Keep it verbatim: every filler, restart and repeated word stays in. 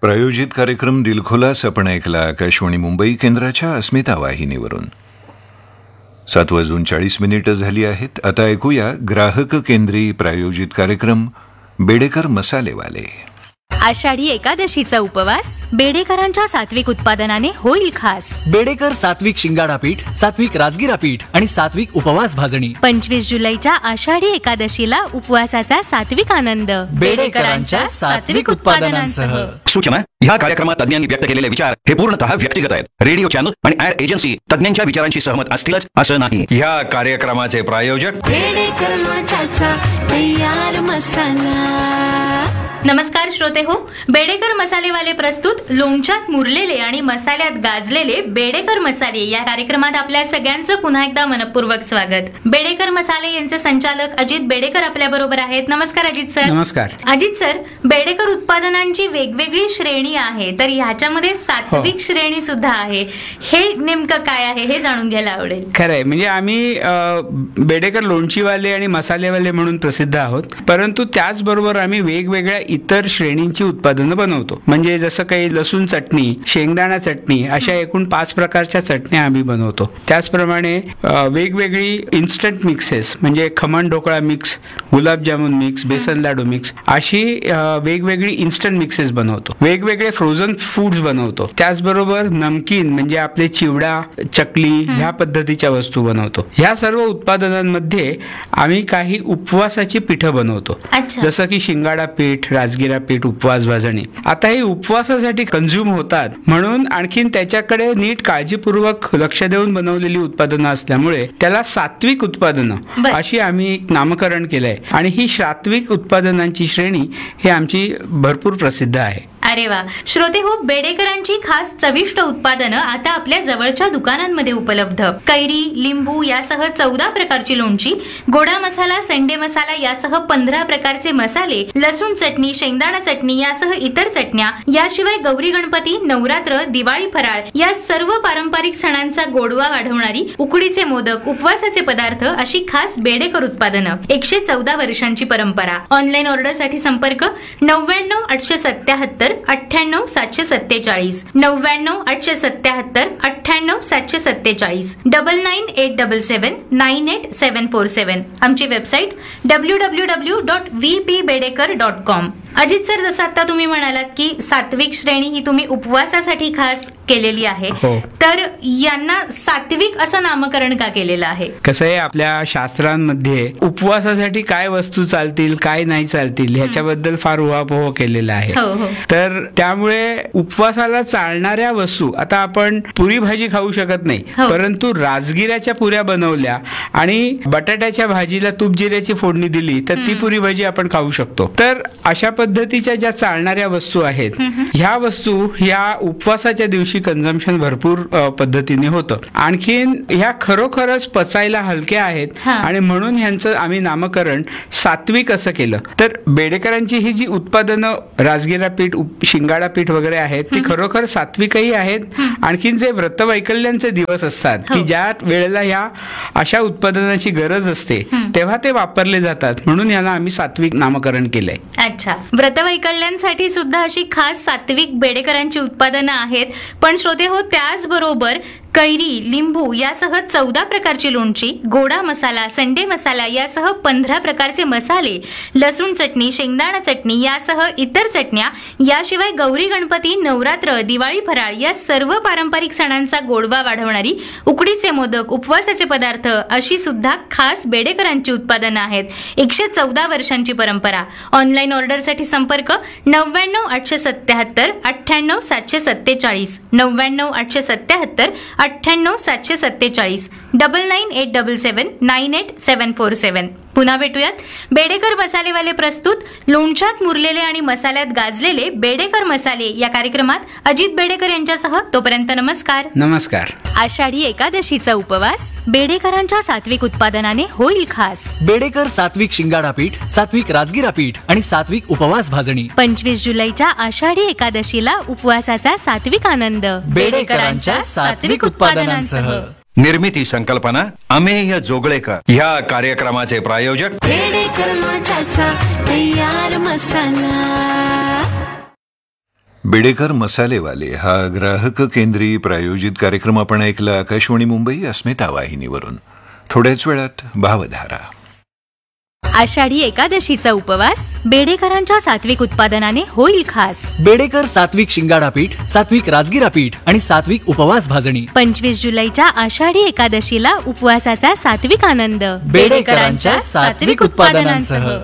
प्रायोजित कार्यक्रम दिलखुलास आपण ऐकला आकाशवाणी मुंबई केंद्राच्या अस्मिता वाहिनीवरून. सात वाजून चाळीस मिनिटं झाली आहेत. आता ऐकूया ग्राहक केंद्री प्रायोजित कार्यक्रम बेडेकर मसालेवाले. आषाढी एकादशीचा उपवास बेडेकरांच्या सात्विक उत्पादनाने होईल खास. बेडेकर सात्विक शिंगाडा पीठ, सात्विक राजगिरा पीठ आणि सात्विक उपवास भाजणी. पंचवीस जुलैच्या आषाढी एकादशीला उपवासाचा सात्विक आनंद बेडेकरांच्या सात्विक उत्पादनांसह. सूचना: ह्या कार्यक्रमात तज्ञांनी व्यक्त केलेले विचार हे पूर्णतः व्यक्तिगत आहेत. रेडिओ चॅनल आणि ऍड एजन्सी तज्ञांच्या विचारांशी सहमत असतीलच असं नाही. ह्या कार्यक्रमाचे प्रायोजक बेडेकर लोणच्याचा तयार मसाला. नमस्कार श्रोते हो, बेडेकर मसालेवाले प्रस्तुत लोणच्यात मुरलेले आणि मसाल्यात गाजलेले बेडेकर मसाले या कार्यक्रमात आपल्या सगळ्यांचं पुन्हा एकदा मनपूर्वक स्वागत. बेडेकर मसाले यांचे संचालक अजित बेडेकर आपल्या बरोबर आहेत. नमस्कार अजित सर. नमस्कार अजित सर, बेडेकर उत्पादनांची वेगवेगळी श्रेणी आहे, तर ह्याच्यामध्ये सात्विक श्रेणी सुद्धा आहे. हे नेमकं काय आहे हे जाणून घ्यायला आवडेल. खरंय, म्हणजे आम्ही बेडेकर लोणचीवाले आणि मसालेवाले म्हणून प्रसिद्ध आहोत, परंतु त्याचबरोबर आम्ही वेगवेगळ्या इतर श्रेणींची उत्पादनं बनवतो. म्हणजे जसं काही लसूण चटणी, शेंगदाणा चटणी अशा एकूण पाच प्रकारच्या चटण्या आम्ही बनवतो. त्याचप्रमाणे वेगवेगळी इन्स्टंट मिक्सेस म्हणजे खमण ढोकळा मिक्स, गुलाबजामुन मिक्स, बेसन लाडू मिक्स अशी वेगवेगळी इन्स्टंट मिक्सेस बनवतो. वेगवेगळे फ्रोझन फूड्स बनवतो. त्याचबरोबर नमकीन म्हणजे आपले चिवडा, चकली ह्या पद्धतीच्या वस्तू बनवतो. ह्या सर्व उत्पादनांमध्ये आम्ही काही उपवासाची पिठं बनवतो, जसं की शिंगाडा पीठ, राजगिरा पीठ, उपवास भाजणी. आता हे उपवासासाठी कंझ्युम होतात म्हणून आणखीन त्याच्याकडे नीट काळजीपूर्वक लक्ष देऊन बनवलेली उत्पादनं असल्यामुळे त्याला सात्विक उत्पादनं अशी आम्ही एक नामकरण केलंय. आणि ही सात्विक उत्पादनांची श्रेणी ही आमची भरपूर प्रसिद्ध आहे. अरे वा श्रोते हो, बेडेकरांची खास चविष्ट उत्पादनं आता आपल्या जवळच्या दुकानांमध्ये उपलब्ध. कैरी, लिंबू यासह चौदा प्रकारची लोणची, गोडा मसाला, संडे मसाला यासह पंधरा प्रकारचे मसाले, लसूण चटणी, शेंगदाणा चटणी यासह इतर चटण्या, याशिवाय गौरी गणपती, नवरात्र, दिवाळी फराळ या सर्व पारंपरिक सणांचा गोडवा वाढवणारी उकडीचे मोदक, उपवासाचे पदार्थ अशी खास बेडेकर उत्पादनं. एकशे चौदा वर्षांची परंपरा. ऑनलाईन ऑर्डरसाठी संपर्क नव्याण्णव आठशे सत्याहत्तर अठ्ठ्याण्णव सातशे सत्तेचाळीस, नव्याण्णव आठशे सत्याहत्तर अठ्ठ्याण्णव सातशे सत्तेचाळीस, डबल नाईन एट डबल सेवन नाईन एट सेवन फोर सेवन. आमची website W W W dot V P Bedekar dot com. Ajit sir, जसं आता तुम्ही म्हणालात की सात्विक श्रेणी ही तुम्ही उपवासासाठी खास केलेली आहे, तर यांना सात्विक असं नामकरण का केलेलं आहे? कसं आहे, आपल्या शास्त्रांमध्ये उपवासासाठी काय वस्तू चालतील, काय नाही चालतील ह्याच्याबद्दल फार उहापोह केलेला आहे. तर त्यामुळे उपवासाला चालणाऱ्या वस्तू, आता आपण पुरी भाजी खाऊ शकत नाही, परंतु राजगिऱ्याच्या पुऱ्या बनवल्या आणि बटाट्याच्या भाजीला तूप जिऱ्याची फोडणी दिली तर ती पुरी भाजी आपण खाऊ शकतो. तर अशा पद्धतीच्या ज्या चालणाऱ्या वस्तू आहेत ह्या वस्तू ह्या उपवासाच्या दिवशी कन्झम्पशन भरपूर पद्धतीने होतं. आणखीन ह्या खरोखरच पचायला हलक्या आहेत आणि म्हणून ह्यांचं आम्ही नामकरण सात्विक असं केलं. तर बेडेकरांची ही जी उत्पादनं राजगिरा पीठ, शिंगाडा पीठ वगैरे आहेत ती खरोखर सात्विकही आहेत. आणखीन जे व्रतवैकल्यांचे दिवस असतात की ज्या वेळेला ह्या अशा उत्पादनाची गरज असते तेव्हा ते वापरले जातात, म्हणून याला आम्ही सात्विक नामकरण केलंय. अच्छा, व्रतवैकल्यांसाठी सुद्धा अशी खास सात्विक बेडेकरांची उत्पादनं आहेत. पण श्रोते हो, त्याचबरोबर कैरी, लिंबू यासह चौदा प्रकारची लोणची, गोडा मसाला, संडे मसाला यासह पंधरा प्रकारचे मसाले, लसूण चटणी, शेंगदाणा चटणी यासह इतर चटण्या, याशिवाय गौरी गणपती, नवरात्र, दिवाळी फराळ या सर्व पारंपरिक सणांचा गोडवा वाढवणारी उकडीचे मोदक, उपवासाचे पदार्थ अशी सुद्धा खास बेडेकरांची उत्पादनं आहेत. एकशे चौदा वर्षांची परंपरा. ऑनलाईन ऑर्डरसाठी संपर्क नव्याण्णव आठशे सत्याहत्तर अठ्ठ्याण्णव सातशे सत्तेचाळीस, नव्याण्णव आठशे सत्याहत्तर अठ्ठ्याण्णव सातशे सत्तेचाळीस, डबल नाईन एट डबल सेवन नाईन एट सेवन फोर सेवन. पुन्हा भेटूयात. बेडेकर मसालेवाले प्रस्तुत लोणच्यात मुरलेले आणि मसाल्यात गाजलेले बेडेकर मसाले या कार्यक्रमात अजित बेडेकर यांच्यासह. तोपर्यंत नमस्कार. नमस्कार. आषाढी एकादशीचा उपवास बेडेकरांच्या सात्विक उत्पादनाने होईल खास. बेडेकर सात्विक शिंगाडा पीठ, सात्विक राजगिरा पीठ आणि सात्विक उपवास भाजणी. पंचवीस जुलैच्या आषाढी एकादशीला उपवासाचा सात्विक आनंद बेडेकरांच्या सात्विक उत्पादनांसह. निर्मिती संकल्पना अमेय जोगळेकर. ह्या कार्यक्रमाचे प्रायोजक बेडेकर लोणच्याचा तयार मसाला. बेडेकर मसालेवाले हा ग्राहक केंद्री प्रायोजित कार्यक्रम आपण ऐकला आकाशवाणी मुंबई अस्मिता वाहिनीवरून. थोड्याच वेळात भावधारा. आषाढी एकादशीचा उपवास बेडेकरांच्या सात्विक उत्पादनाने होईल खास. बेडेकर सात्विक शिंगाडा पीठ, सात्विक राजगिरा पीठ आणि सात्विक उपवास भाजणी. पंचवीस जुलैच्या आषाढी एकादशीला उपवासाचा सात्विक आनंद बेडेकरांच्या सात्विक उत्पादनांसह.